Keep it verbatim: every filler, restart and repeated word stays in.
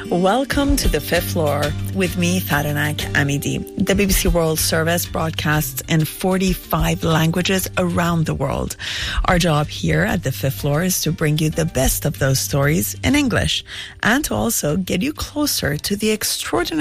Welcome to the fifth floor with me, Fadanak Amidi. The B B C World Service broadcasts in forty-five languages around the world. Our job here at the fifth floor is to bring you the best of those stories in English and to also get you closer to the extraordinary